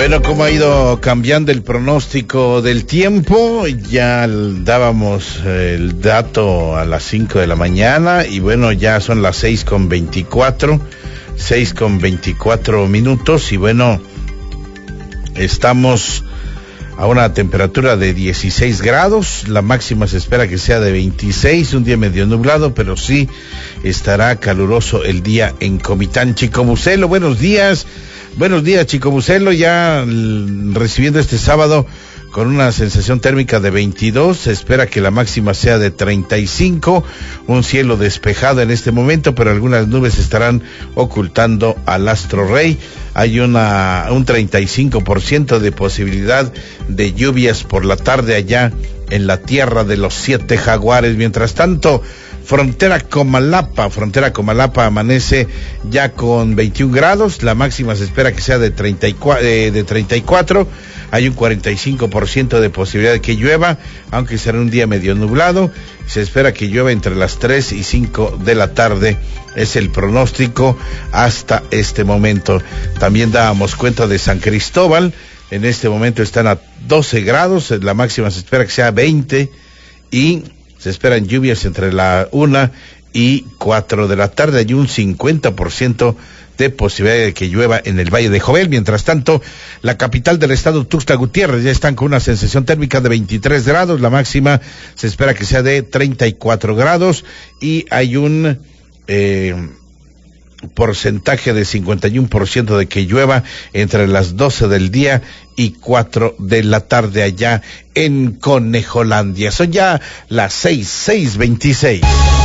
Bueno, ¿cómo ha ido cambiando el pronóstico del tiempo? Ya dábamos el dato a las 5 de la mañana y bueno, ya son las 6:24 minutos y bueno, estamos a una temperatura de 16 grados, la máxima se espera que sea de 26, un día medio nublado, pero sí estará caluroso el día en Comitán. Chico Bucelo, buenos días. Buenos días, Chico Bucelo, ya recibiendo este sábado con una sensación térmica de 22, se espera que la máxima sea de 35, un cielo despejado en este momento, pero algunas nubes estarán ocultando al astro rey. Hay un 35% de posibilidad de lluvias por la tarde allá en la tierra de los 7 jaguares. Mientras tanto, Frontera Comalapa amanece ya con 21 grados, la máxima se espera que sea de 34, hay un 45% de posibilidad de que llueva, aunque será un día medio nublado, se espera que llueva entre las 3 y 5 de la tarde, es el pronóstico hasta este momento. También dábamos cuenta de San Cristóbal, en este momento están a 12 grados, la máxima se espera que sea 20 y se esperan lluvias entre la 1 y 4 de la tarde. Hay un 50% de posibilidad de que llueva en el Valle de Jovel. Mientras tanto, la capital del estado, Tuxtla Gutiérrez, ya están con una sensación térmica de 23 grados. La máxima se espera que sea de 34 grados y hay un porcentaje de 51% de que llueva entre las 12 del día y 4 de la tarde allá en Conejolandia. Son ya las 6:26.